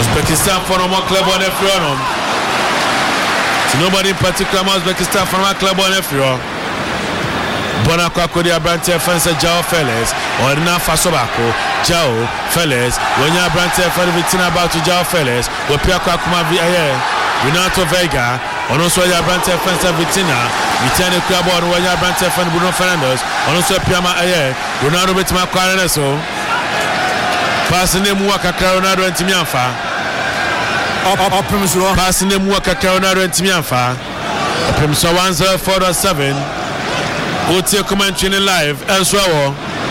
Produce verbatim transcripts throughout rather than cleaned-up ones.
Uzbekistan for no more club on every one. So nobody in particular Uzbekistan for no club on every one. Bona Kwakodi Abrante fence Jao Felix or na Fasobako Jao Felix when you Abrante for Vitina about to Jao Felix or Pia Kwakuma Via Renato Vega on also Abrante fence Vitina Vitani Club on when you Abrante for Bruno Fernandes on also Piama Aye Ronaldo Betima Quaraneso passing them Waka Ronaldo and Timianfa passing them Waka Ronaldo and Timianfa Primso one zero four seven Otie commentary live elsewhere.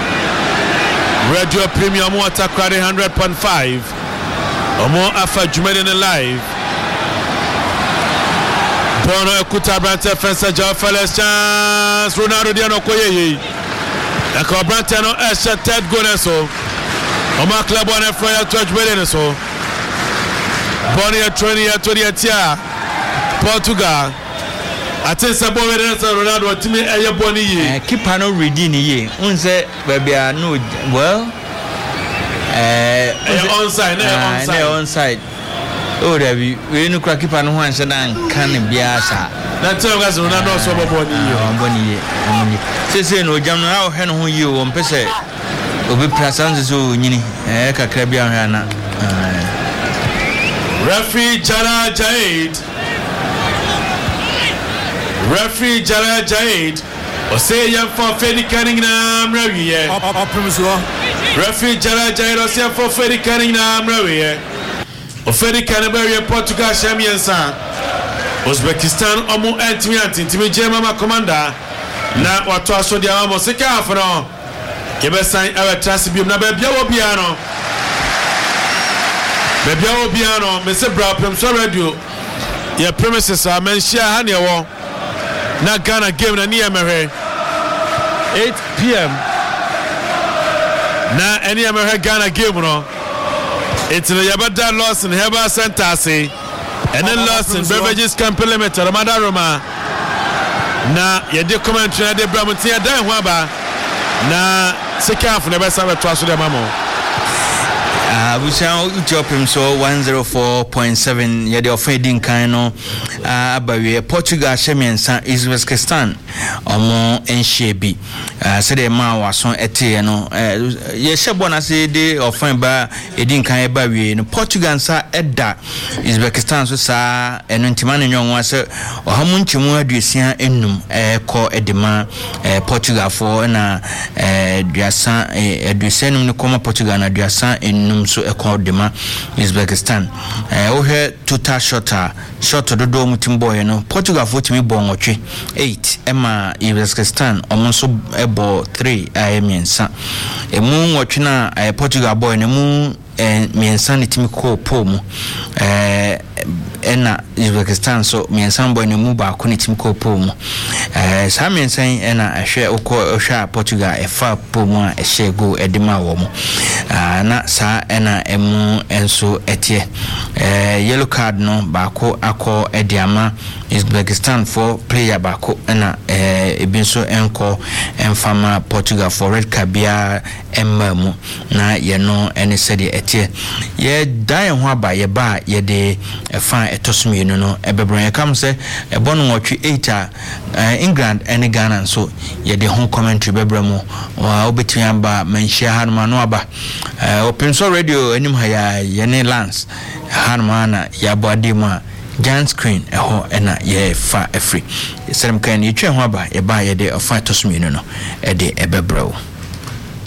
Radio Premium Water Credit one hundred point five. Omo Afa Jumede live. Bono Ekuta Brante Fensa Jao Felix chance. Ronaldo Diano Koye. Eko Brante no Esha Ted Goneso. Oma Club on F Y to Jumede so. Bono ya twenty ya twenty ya Portugal. Atensa bo we na Ronaldo atimi eye boni ye keeper no ready ni ye unse baby no well eh onside na onside na onside oh David we no kra keeper no ho anse na kan bia sa na tell guys Ronaldo so bo boni ye boni ye se se no jam no ha he no ho ye o mpese obi prasanze so nyini eh kakra bia ho na referee Jara Jaid Referee Jara Jaid Ose yam for Fedi Canning na mrawiye Referee Jara Jaid Ose yam for Fedi Canning na mrawiye Ofedi Canberra Portugal Shamiensa Uzbekistan omu entimi antimi jema ma commander na watu aso dia mamo sika afro kebe san awe trust biom na bebia wo bia no bebia wo bia no me se bra pem so radio ya premises a menshia ha ne wo na Ghana game na niya mehe eight p m na any mehe Ghana game no it's the Yabada Lawson Heba Center say and then Lawson beverages camp limit Ramada Roma na yede commentary na de bramutia dan ho aba na sekaf na besa betwa so de mamo ah we shall utopim so one oh four point seven yede offending kan no ah abawe Portugal Shemiensa Uzbekistan omo enhye bi ah se de ma waso ete no ye hyebo na se de offend ba edin kan abawe no Portugal sa eda Uzbekistan so sa eno ntima ne nwon se ohamu nchimu aduasia enum eh ko edema eh Portugal for na eh duasa eh aduasanum ne koma Portugal na duasa enum so ekon dema Uzbekistan eh o he total shota shot dodo mutim boy no Portugal for timi bon otwe eight ema Uzbekistan omonso ebo three ayemiensa emu otwe na Portugal boy ne mu eh miensa ne timi ko pomu eh ena Uzbekistan so miensa boy ne mu ba ko ne timi ko pomu eh sa miensa ena ahwe okọ ohwa Portugal efa pomu a ehye go edema wo mu ah na sa ena emu enso etie eh yellow card no ba ko akọ ediama Uzbekistan for player ba ko ena eh ebinso enko enfama Portugal for red card bia emamu na ye no ene sede etie ye dan ho aba ye ba ye de efa etosmienu no ebebron ye kam se ebono nwotwe eight a England ene Ghana so ye de home commentary bebramo wa obetian ba menhia hanuma no aba open so radio enim ha ya ye ne Lance hanuma na ya boade mu giant screen eho ena ye fa free serem kan ye twa ho aba ye ba ye de efa etosmienu no e de ebebro